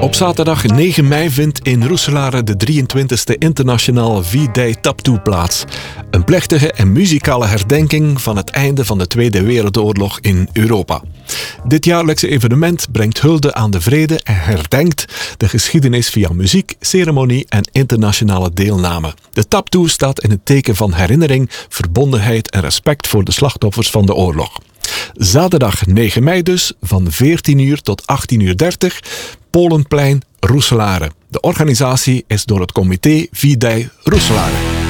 Op zaterdag 9 mei vindt in Roeselare de 23e internationale V-Day Taptoe plaats. Een plechtige en muzikale herdenking van het einde van de Tweede Wereldoorlog in Europa. Dit jaarlijkse evenement brengt hulde aan de vrede en herdenkt de geschiedenis via muziek, ceremonie en internationale deelname. De taptoe staat in het teken van herinnering, verbondenheid en respect voor de slachtoffers van de oorlog. Zaterdag 9 mei dus, van 14 uur tot 18:30, Polenplein, Roeselare. De organisatie is door het comité V-Day Roeselare.